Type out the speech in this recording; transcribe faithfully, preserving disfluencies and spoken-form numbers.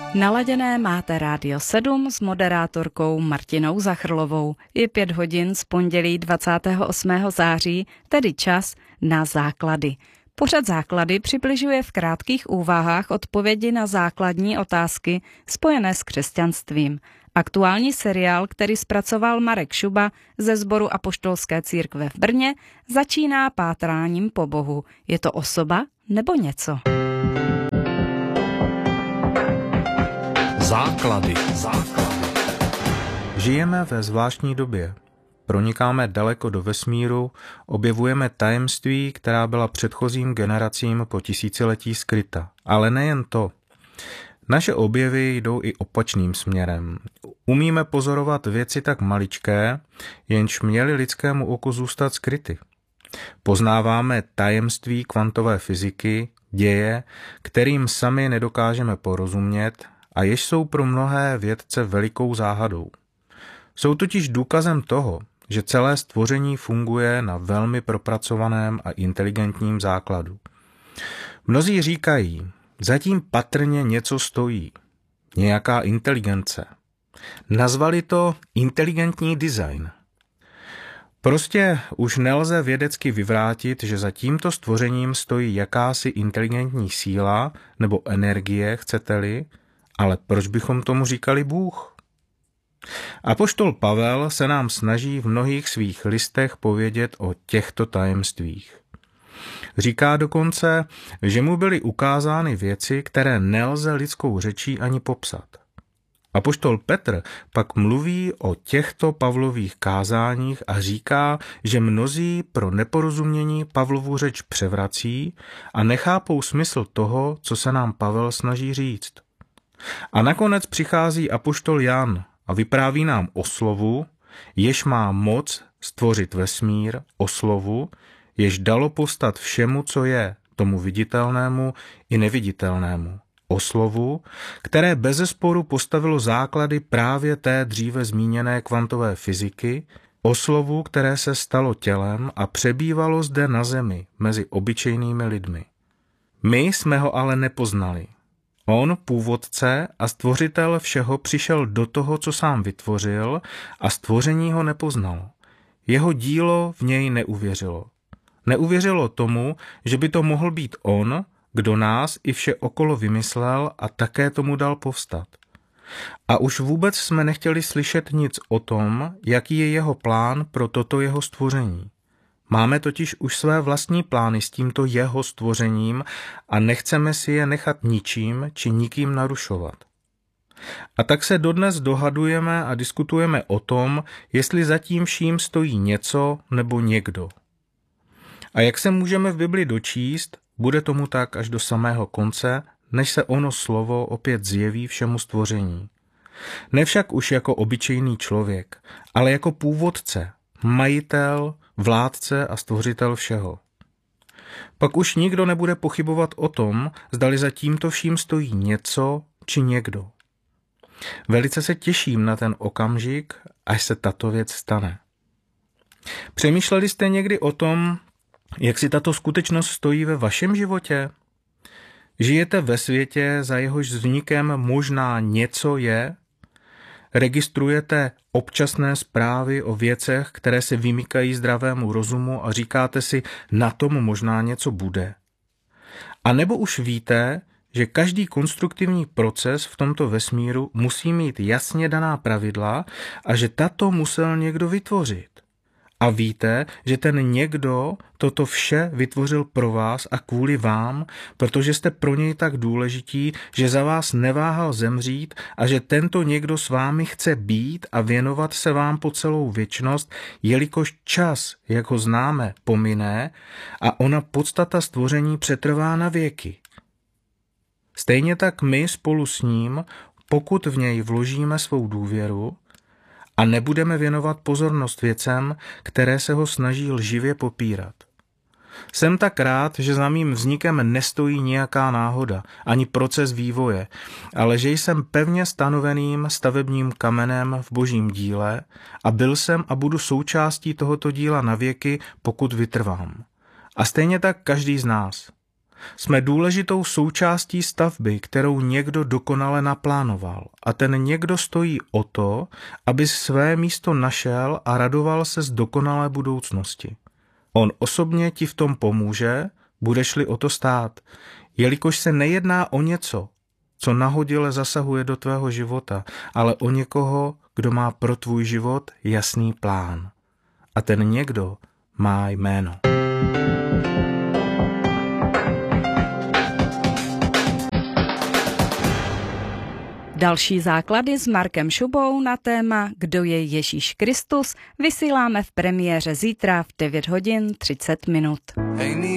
Naladěné máte Rádio sedm s moderátorkou Martinou Zachrlovou. Je pět hodin z pondělí dvacátého osmého září, tedy čas na základy. Pořad Základy přibližuje v krátkých úvahách odpovědi na základní otázky spojené s křesťanstvím. Aktuální seriál, který zpracoval Marek Šuba ze sboru Apoštolské církve v Brně, začíná pátráním po Bohu. Je to osoba nebo něco? Základy. Základy. Žijeme ve zvláštní době. Pronikáme daleko do vesmíru, objevujeme tajemství, která byla předchozím generacím po tisíciletí skryta. Ale nejen to. Naše objevy jdou i opačným směrem. Umíme pozorovat věci tak maličké, jenž měly lidskému oku zůstat skryty. Poznáváme tajemství kvantové fyziky, děje, kterým sami nedokážeme porozumět, a jež jsou pro mnohé vědce velikou záhadou. Jsou totiž důkazem toho, že celé stvoření funguje na velmi propracovaném a inteligentním základu. Mnozí říkají, zatím patrně něco stojí, nějaká inteligence. Nazvali to inteligentní design. Prostě už nelze vědecky vyvrátit, že za tímto stvořením stojí jakási inteligentní síla nebo energie, chcete-li, ale proč bychom tomu říkali Bůh? Apoštol Pavel se nám snaží v mnohých svých listech povědět o těchto tajemstvích. Říká dokonce, že mu byly ukázány věci, které nelze lidskou řečí ani popsat. Apoštol Petr pak mluví o těchto Pavlových kázáních a říká, že mnozí pro neporozumění Pavlovu řeč převrací a nechápou smysl toho, co se nám Pavel snaží říct. A nakonec přichází apoštol Jan a vypráví nám o slovu, jež má moc stvořit vesmír, o slovu, jež dalo povstat všemu, co je, tomu viditelnému i neviditelnému. O slovu, které bezesporu postavilo základy právě té dříve zmíněné kvantové fyziky, o slovu, které se stalo tělem a přebývalo zde na zemi mezi obyčejnými lidmi. My jsme ho ale nepoznali. On, původce a stvořitel všeho, přišel do toho, co sám vytvořil, a stvoření ho nepoznalo. Jeho dílo v něj neuvěřilo. Neuvěřilo tomu, že by to mohl být on, kdo nás i vše okolo vymyslel a také tomu dal povstat. A už vůbec jsme nechtěli slyšet nic o tom, jaký je jeho plán pro toto jeho stvoření. Máme totiž už své vlastní plány s tímto jeho stvořením a nechceme si je nechat ničím či nikým narušovat. A tak se dodnes dohadujeme a diskutujeme o tom, jestli za tím vším stojí něco nebo někdo. A jak se můžeme v Bibli dočíst, bude tomu tak až do samého konce, než se ono slovo opět zjeví všemu stvoření. Ne však už jako obyčejný člověk, ale jako původce, majitel, vládce a stvořitel všeho. Pak už nikdo nebude pochybovat o tom, zdali za tímto vším stojí něco či někdo. Velice se těším na ten okamžik, až se tato věc stane. Přemýšleli jste někdy o tom, jak si tato skutečnost stojí ve vašem životě? Žijete ve světě, za jehož vznikem možná něco je? Registrujete občasné zprávy o věcech, které se vymykají zdravému rozumu a říkáte si, na tom možná něco bude. A nebo už víte, že každý konstruktivní proces v tomto vesmíru musí mít jasně daná pravidla a že tato musel někdo vytvořit. A víte, že ten někdo toto vše vytvořil pro vás a kvůli vám, protože jste pro něj tak důležití, že za vás neváhal zemřít a že tento někdo s vámi chce být a věnovat se vám po celou věčnost, jelikož čas, jak ho známe, pomine a ona podstata stvoření přetrvá na věky. Stejně tak my spolu s ním, pokud v něj vložíme svou důvěru, a nebudeme věnovat pozornost věcem, které se ho snaží lživě popírat. Jsem tak rád, že za mým vznikem nestojí nějaká náhoda, ani proces vývoje, ale že jsem pevně stanoveným stavebním kamenem v božím díle a byl jsem a budu součástí tohoto díla na věky, pokud vytrvám. A stejně tak každý z nás. Jsme důležitou součástí stavby, kterou někdo dokonale naplánoval. A ten někdo stojí o to, aby své místo našel a radoval se z dokonalé budoucnosti. On osobně ti v tom pomůže, budeš-li o to stát, jelikož se nejedná o něco, co nahodile zasahuje do tvého života, ale o někoho, kdo má pro tvůj život jasný plán. A ten někdo má jméno. Další základy s Markem Šubou na téma Kdo je Ježíš Kristus vysíláme v premiéře zítra v devět hodin třicet minut.